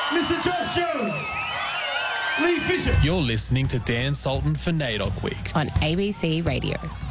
Mr. Josh Jones. Lee Fisher. You're listening to Dan Sultan for NAIDOC Week on ABC Radio.